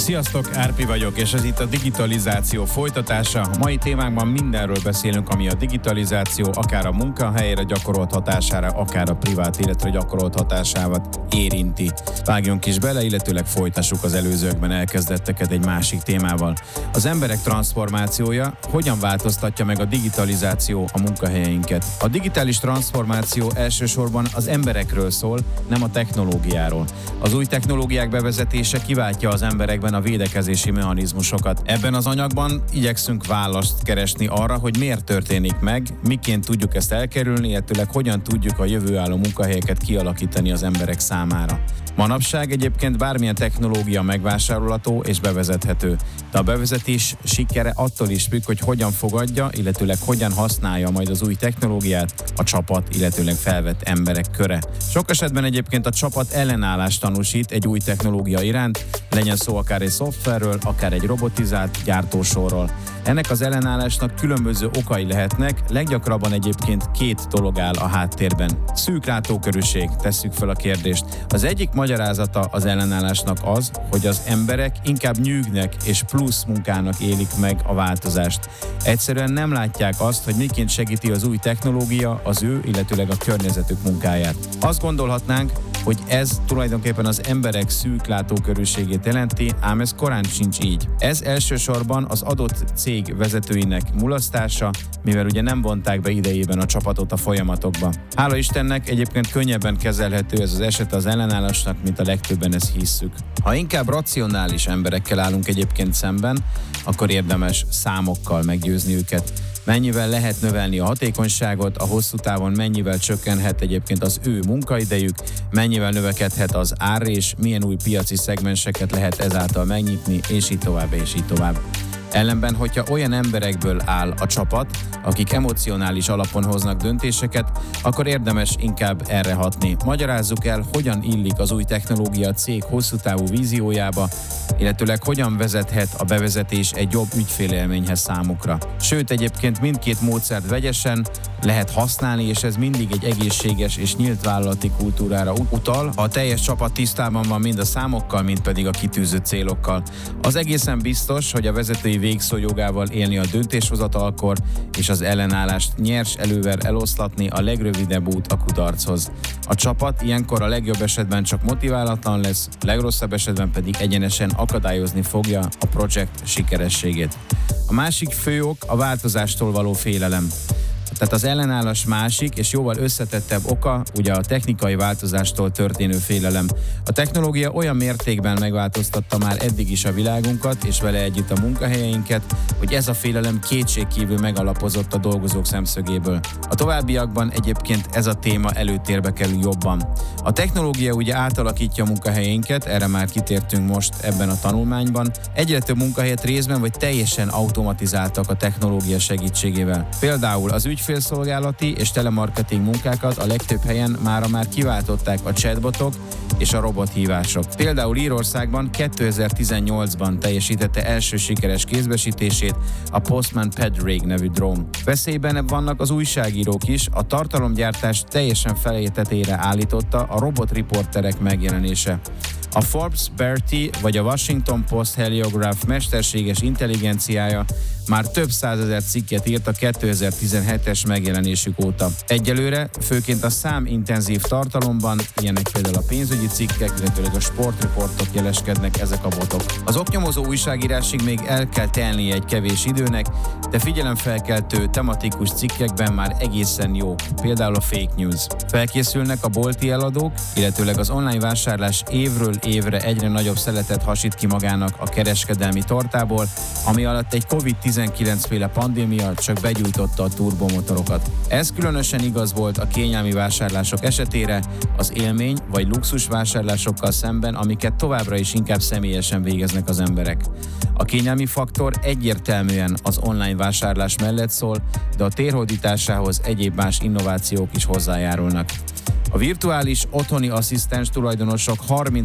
Sziasztok, Árpi vagyok, és ez itt a digitalizáció folytatása. A mai témánkban mindenről beszélünk, ami a digitalizáció akár a munkahelyre gyakorolt hatására, akár a privát életre gyakorolt hatásával érinti. Vágjunk is bele, illetőleg folytassuk az előzőkben elkezdetteket egy másik témával. Az emberek transformációja hogyan változtatja meg a digitalizáció a munkahelyeinket? A digitális transformáció elsősorban az emberekről szól, nem a technológiáról. Az új technológiák bevezetése kiváltja az emberekben a védekezési mechanizmusokat. Ebben az anyagban igyekszünk választ keresni arra, hogy miért történik meg, miként tudjuk ezt elkerülni, illetőleg hogyan tudjuk a jövőálló munkahelyeket kialakítani az emberek számára. Manapság egyébként bármilyen technológia megvásárolható és bevezethető, de a bevezetés sikere attól is függ, hogy hogyan fogadja, illetőleg hogyan használja majd az új technológiát a csapat, illetőleg felvett emberek köre. Sok esetben egyébként a csapat ellenállást tanúsít egy új technológia iránt, legyen szó akár egy szoftverről, akár egy robotizált gyártósorról. Ennek az ellenállásnak különböző okai lehetnek, leggyakrabban egyébként két dolog áll a háttérben. Szűk látókörűség, tesszük fel a kérdést. Az egyik magyarázata az ellenállásnak az, hogy az emberek inkább nyűgnek és plusz munkának élik meg a változást. Egyszerűen nem látják azt, hogy miként segíti az új technológia az ő, illetőleg a környezetük munkáját. Azt gondolhatnánk, hogy ez tulajdonképpen az emberek szűk látókörűségét jelenti, ám ez korán sincs így. Ez elsősorban az adott cég vezetőinek mulasztása, mivel ugye nem vonták be idejében a csapatot a folyamatokba. Hála Istennek egyébként könnyebben kezelhető ez az eset az ellenállásnak, mint a legtöbben ezt hisszük. Ha inkább racionális emberekkel állunk egyébként szemben, akkor érdemes számokkal meggyőzni őket. Mennyivel lehet növelni a hatékonyságot, a hosszú távon mennyivel csökkenhet egyébként az ő munkaidejük, mennyivel növekedhet az ár, és milyen új piaci szegmenseket lehet ezáltal megnyitni, és így tovább, és így tovább. Ellenben, hogyha olyan emberekből áll a csapat, akik emocionális alapon hoznak döntéseket, akkor érdemes inkább erre hatni. Magyarázzuk el, hogyan illik az új technológia a cég hosszú távú víziójába, illetőleg hogyan vezethet a bevezetés egy jobb ügyfélélményhez számukra. Sőt, egyébként mindkét módszert vegyesen lehet használni, és ez mindig egy egészséges és nyílt vállalati kultúrára utal, ha a teljes csapat tisztában van mind a számokkal, mind pedig a kitűzött célokkal. Az egészen biztos, hogy a vezetői végszó jogával élni a döntéshozatalkor, és az ellenállást nyers elővel eloszlatni a legrövidebb út a kudarchoz. A csapat ilyenkor a legjobb esetben csak motiválatlan lesz, legrosszabb esetben pedig egyenesen akadályozni fogja a projekt sikerességét. A másik fő ok a változástól való félelem. Tehát az ellenállás másik és jóval összetettebb oka ugye a technikai változástól történő félelem. A technológia olyan mértékben megváltoztatta már eddig is a világunkat és vele együtt a munkahelyeinket, hogy ez a félelem kétségkívül megalapozott a dolgozók szemszögéből. A továbbiakban egyébként ez a téma előtérbe kerül jobban. A technológia ugye átalakítja a munkahelyeinket, erre már kitértünk most ebben a tanulmányban. Egyre több munkahelyet részben vagy teljesen automatizáltak a technológia segítségével. Például az ügyfélszolgálati és telemarketing munkákat a legtöbb helyen már kiváltották a chatbotok és a robothívások. Például Írországban 2018-ban teljesítette első sikeres kézbesítését a Postman Padraig nevű drón. Veszélyben vannak az újságírók is, a tartalomgyártás teljesen felejtetére állította a robotriporterek megjelenése. A Forbes Bertie vagy a Washington Post Heliograph mesterséges intelligenciája már több százezer cikket írt a 2017-es megjelenésük óta. Egyelőre főként a számintenzív tartalomban, ilyenek például a pénzügyi cikkek, illetőleg a sportriportok jeleskednek ezek a botok. Az oknyomozó újságírásig még el kell telnie egy kevés időnek, de figyelemfelkeltő tematikus cikkekben már egészen jó, például a fake news. Felkészülnek a bolti eladók, illetőleg az online vásárlás évről évre egyre nagyobb szeletet hasít ki magának a kereskedelmi tortából, ami alatt egy COVID-19 féle pandémia csak begyújtotta a turbomotorokat. Ez különösen igaz volt a kényelmi vásárlások esetére, az élmény vagy luxus vásárlásokkal szemben, amiket továbbra is inkább személyesen végeznek az emberek. A kényelmi faktor egyértelműen az online vásárlás mellett szól, de a térhódításához egyéb más innovációk is hozzájárulnak. A virtuális otthoni asszisztens tulajdonosok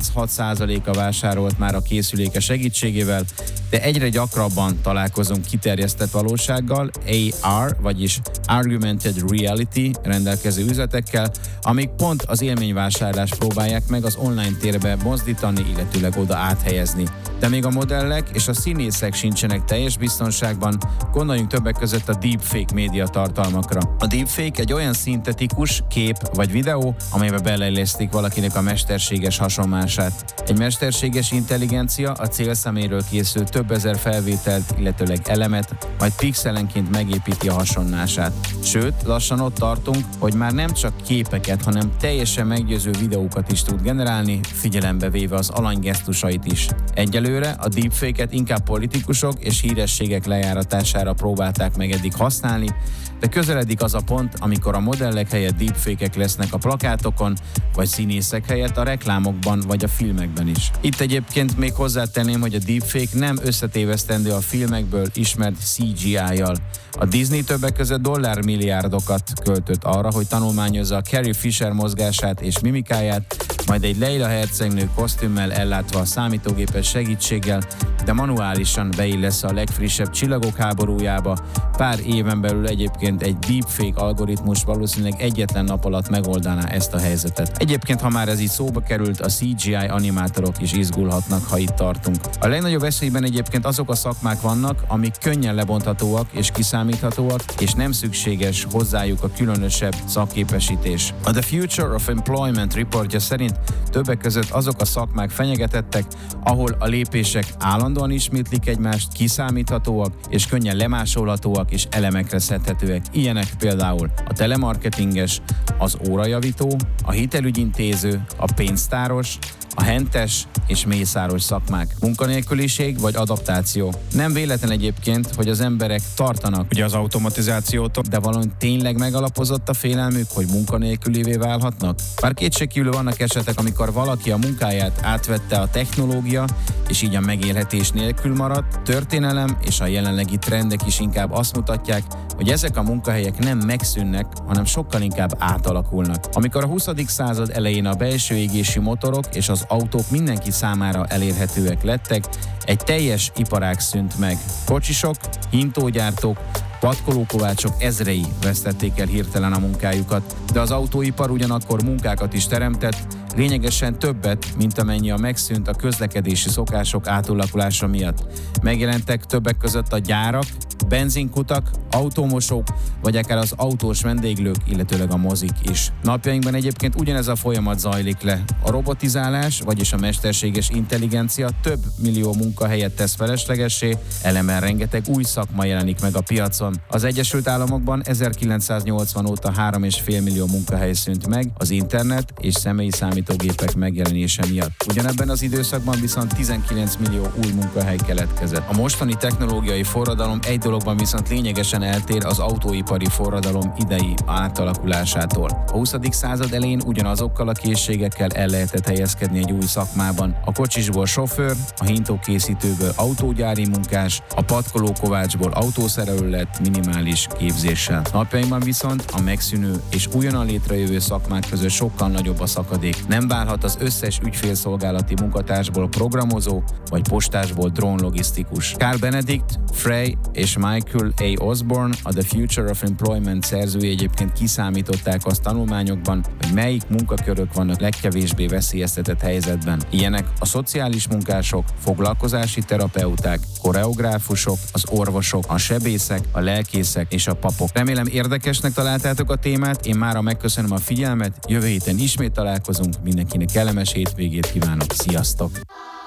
36%-a vásárolt már a készüléke segítségével, de egyre gyakrabban találkozunk kiterjesztett valósággal, AR, vagyis Augmented Reality rendelkező üzletekkel, amik pont az élményvásárlást próbálják meg az online térbe mozdítani, illetőleg oda áthelyezni. De még a modellek és a színészek sincsenek teljes biztonságban, gondoljunk többek között a deepfake média tartalmakra. A deepfake egy olyan szintetikus kép vagy videó, amelybe beleillesztik valakinek a mesterséges hasonlását. Egy mesterséges intelligencia a célszeméről készül több ezer felvételt, illetőleg elemet, majd pixelenként megépíti a hasonlását. Sőt, lassan ott tartunk, hogy már nem csak képeket, hanem teljesen meggyőző videókat is tud generálni, figyelembe véve az alanygesztusait is. Egyelőre a deepfake-et inkább politikusok és hírességek lejáratására próbálták meg eddig használni, de közeledik az a pont, amikor a modellek helyett deepfake-ek lesznek a plakátokon, vagy színészek helyett a reklámokban vagy a filmekben is. Itt egyébként még hozzátenném, hogy a deepfake nem összetévesztendő a filmekből ismert CGI-jal. A Disney többek között dollármilliárdokat költött arra, hogy tanulmányozza a Carrie Fisher mozgását és mimikáját, majd egy Leila hercegnő kosztümmel ellátva a számítógépes segítséggel, de manuálisan beillesz a legfrissebb Csillagok háborújába. Pár éven belül egyébként egy deepfake algoritmus valószínűleg egyetlen nap alatt megoldaná ezt a helyzetet. Egyébként, ha már ez így szóba került, a CGI animátorok is izgulhatnak, ha itt tartunk. A legnagyobb veszélyben egyébként azok a szakmák vannak, amik könnyen lebonthatóak és kiszámíthatóak, és nem szükséges hozzájuk a különösebb szakképesítés. A The Future of Employment reportja szerint többek között azok a szakmák fenyegetettek, ahol a lépések állandóan ismétlik egymást, kiszámíthatóak és könnyen lemásolhatóak és elemekre szedhetőek. Ilyenek például a telemarketinges, az órajavító, a hitelügyintéző, a pénztáros, a hentes és mészáros szakmák. Munkanélküliség vagy adaptáció. Nem véletlen egyébként, hogy az emberek tartanak ugye az automatizációtól, de valami tényleg megalapozott a félelmük, hogy munkanélkülévé válhatnak? Bár kétségkívül vannak esetek, amikor valaki a munkáját átvette a technológia, és így a megélhetés nélkül maradt, történelem és a jelenlegi trendek is inkább azt mutatják, hogy ezek a munkahelyek nem megszűnnek, hanem sokkal inkább átalakulnak. Amikor a 20. század elején a belső égésű motorok és az autók mindenki számára elérhetőek lettek, egy teljes iparág szűnt meg. Kocsisok, hintógyártók, patkolókovácsok ezrei vesztették el hirtelen a munkájukat, de az autóipar ugyanakkor munkákat is teremtett, lényegesen többet, mint amennyi a megszűnt a közlekedési szokások átalakulása miatt. Megjelentek többek között a gyárak, benzinkutak, autómosók, vagy akár az autós vendéglők, illetőleg a mozik is. Napjainkban egyébként ugyanez a folyamat zajlik le. A robotizálás, vagyis a mesterséges intelligencia több millió munkahelyet tesz feleslegessé, ellenben rengeteg új szakma jelenik meg a piacon. Az Egyesült Államokban 1980 óta 3,5 millió munkahely szűnt meg az internet és személyi számítógépek megjelenése miatt. Ugyanebben az időszakban viszont 19 millió új munkahely keletkezett. A mostani technológiai forradalom egy dologban viszont lényegesen eltér az autóipari forradalom idei átalakulásától. A 20. század elején ugyanazokkal a készségekkel el lehetett helyezkedni egy új szakmában. A kocsisból sofőr, a hintókészítőből autógyári munkás, a patkolókovácsból autószerelő lett minimális képzéssel. Napjainkban viszont a megszűnő és újonnan létrejövő szakmák között sokkal nagyobb a szakadék. Nem válhat az összes ügyfélszolgálati munkatársból programozó, vagy postásból drónlogisztikus. Carl Benedict, Frey és Michael A. Osborne, a The Future of Employment szerzői egyébként kiszámították azt tanulmányokban, hogy melyik munkakörök vannak legkevésbé veszélyeztetett helyzetben. Ilyenek a szociális munkások, foglalkozási terapeuták, koreográfusok, az orvosok, a sebészek, a lelkészek és a papok. Remélem érdekesnek találtátok a témát, én mára megköszönöm a figyelmet, jövő héten ismét találkozunk, mindenkinek kellemes hétvégét kívánok, sziasztok!